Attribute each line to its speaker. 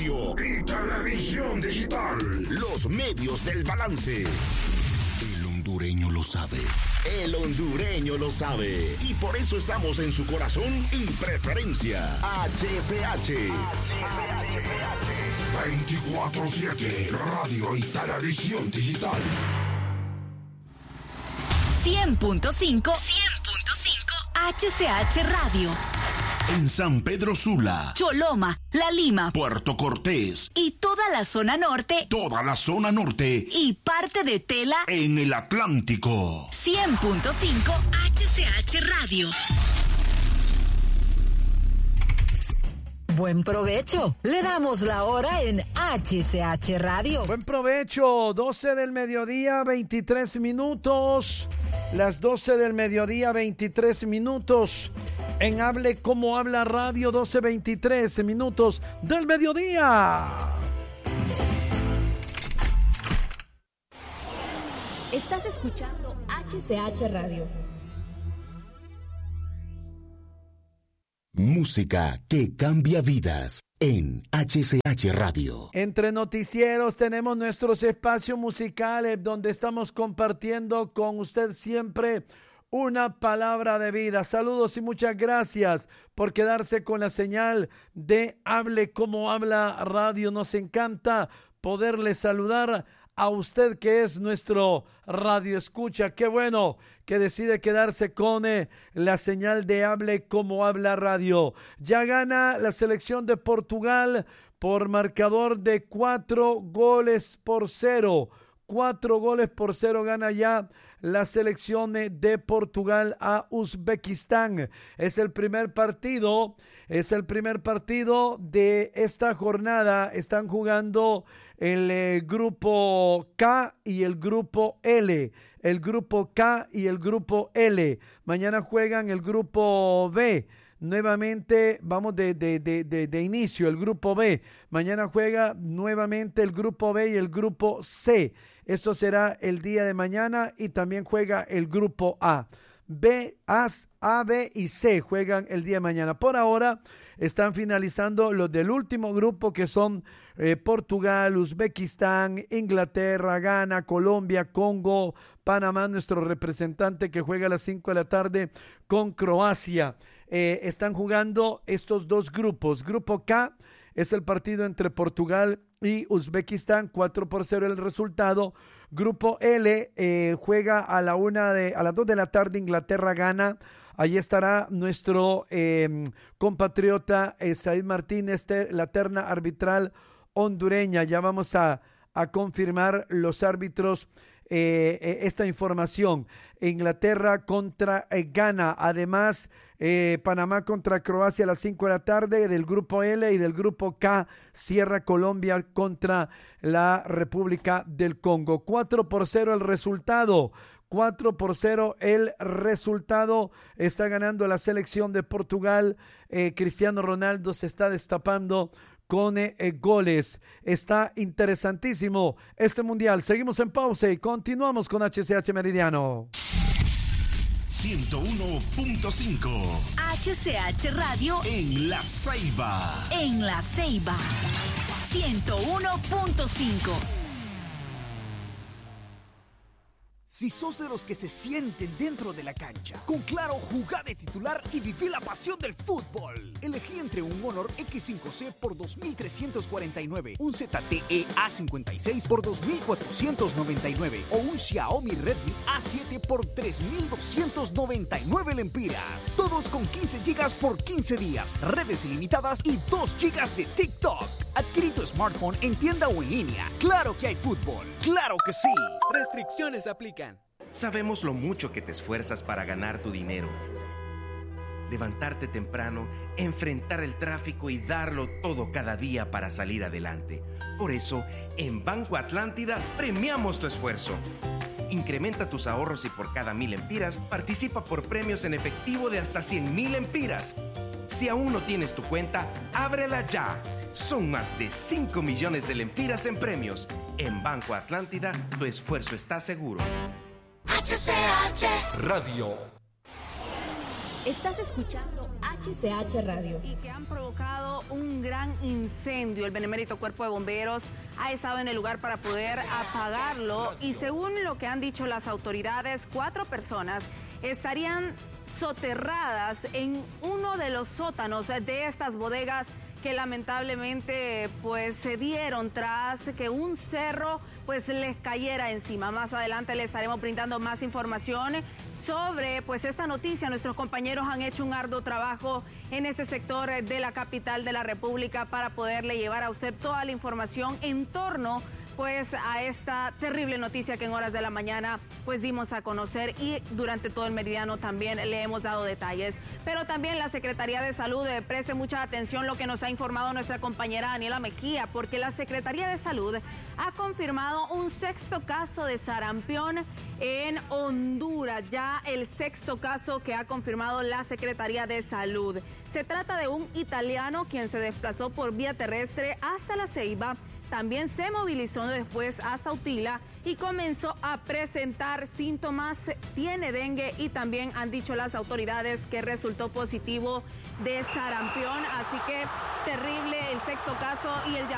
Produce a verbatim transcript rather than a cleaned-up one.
Speaker 1: radio y televisión digital. Los medios del balance. El hondureño lo sabe. El hondureño lo sabe. Y por eso estamos en su corazón y preferencia. H C H. veinticuatro siete. Radio y televisión digital.
Speaker 2: cien punto cinco. cien punto cinco. H C H Radio.
Speaker 1: En San Pedro Sula,
Speaker 2: Choloma, La Lima,
Speaker 1: Puerto Cortés
Speaker 2: y toda la zona norte,
Speaker 1: toda la zona norte
Speaker 2: y parte de Tela
Speaker 1: en el Atlántico.
Speaker 2: cien punto cinco H C H Radio.
Speaker 3: Buen provecho. Le damos la hora en H C H Radio.
Speaker 4: Buen provecho. doce del mediodía, veintitrés minutos. Las doce del mediodía, veintitrés minutos. En Hable Como Habla Radio, doce veintitrés minutos del mediodía.
Speaker 3: Estás escuchando H C H Radio.
Speaker 1: Música que cambia vidas en H C H Radio.
Speaker 4: Entre noticieros tenemos nuestros espacios musicales donde estamos compartiendo con usted siempre una palabra de vida. Saludos y muchas gracias por quedarse con la señal de Hable Como Habla Radio. Nos encanta poderle saludar a usted que es nuestro radio escucha. Qué bueno que decide quedarse con eh, la señal de Hable Como Habla Radio. Ya gana la selección de Portugal por marcador de cuatro goles por cero. Cuatro goles por cero gana ya la selección de Portugal a Uzbekistán. Es el primer partido, es el primer partido de esta jornada. Están jugando el eh, grupo K y el grupo L. El grupo K y el grupo L. Mañana juegan el grupo B. Nuevamente, vamos de, de, de, de, de inicio, el grupo B. Mañana juega nuevamente el grupo B y el grupo C. Esto será el día de mañana y también juega el grupo A. B, A, A, B y C juegan el día de mañana. Por ahora están finalizando los del último grupo que son eh, Portugal, Uzbekistán, Inglaterra, Ghana, Colombia, Congo, Panamá, nuestro representante que juega a las cinco de la tarde con Croacia. Eh, están jugando estos dos grupos. Grupo K es el partido entre Portugal y Uzbekistán, cuatro por cero el resultado. Grupo L eh, juega a la una de, a las dos de la tarde, Inglaterra gana. Allí estará nuestro eh, compatriota eh, Said Martínez, ter, la terna arbitral hondureña. Ya vamos a, a confirmar los árbitros eh, eh, esta información. Inglaterra contra eh, Ghana. Además, eh, Panamá contra Croacia a las cinco de la tarde del grupo L, y del grupo K cierra Colombia contra la República del Congo. cuatro por cero el resultado. cuatro por cero el resultado. Está ganando la selección de Portugal. Eh, Cristiano Ronaldo se está destapando con eh, goles. Está interesantísimo este mundial. Seguimos en pausa y continuamos con H C H Meridiano.
Speaker 1: ciento uno punto cinco
Speaker 2: H C H Radio
Speaker 1: en La Ceiba.
Speaker 2: En La Ceiba. ciento uno punto cinco.
Speaker 5: Si sos de los que se sienten dentro de la cancha, con Claro, jugá de titular y viví la pasión del fútbol. Elegí entre un Honor equis cinco ce por dos mil trescientos cuarenta y nueve, un Z T E A cincuenta y seis por dos mil cuatrocientos noventa y nueve o un Xiaomi Redmi A siete por tres mil doscientos noventa y nueve lempiras. Todos con quince gigas por quince días, redes ilimitadas y dos gigas de TikTok. Adquirí tu smartphone en tienda o en línea. Claro que hay fútbol. ¡Claro que sí! Restricciones aplican.
Speaker 6: Sabemos lo mucho que te esfuerzas para ganar tu dinero. Levantarte temprano, enfrentar el tráfico y darlo todo cada día para salir adelante. Por eso, en Banco Atlántida premiamos tu esfuerzo. Incrementa tus ahorros y por cada mil lempiras participa por premios en efectivo de hasta cien mil lempiras. Si aún no tienes tu cuenta, ábrela ya. Son más de cinco millones de lempiras en premios. En Banco Atlántida, tu esfuerzo está seguro.
Speaker 2: H C H
Speaker 1: Radio.
Speaker 3: Estás escuchando H
Speaker 7: H C H Radio.
Speaker 8: Y que han provocado un gran incendio. El benemérito Cuerpo de Bomberos ha estado en el lugar para poder apagarlo y según lo que han dicho las autoridades, cuatro personas estarían soterradas en uno de los sótanos de estas bodegas que lamentablemente pues se dieron tras que un cerro pues les cayera encima. Más adelante les estaremos brindando más información sobre pues esta noticia. Nuestros compañeros han hecho un arduo trabajo en este sector de la capital de la República para poderle llevar a usted toda la información en torno pues a esta terrible noticia que en horas de la mañana pues dimos a conocer y durante todo el meridiano también le hemos dado detalles. Pero también la Secretaría de Salud, eh, preste mucha atención lo que nos ha informado nuestra compañera Daniela Mejía, porque la Secretaría de Salud ha confirmado un sexto caso de sarampión en Honduras, ya el sexto caso que ha confirmado la Secretaría de Salud. Se trata de un italiano quien se desplazó por vía terrestre hasta La Ceiba. También se movilizó después hasta Utila y comenzó a presentar síntomas, tiene dengue y también han dicho las autoridades que resultó positivo de sarampión. Así que terrible el sexto caso y el llamado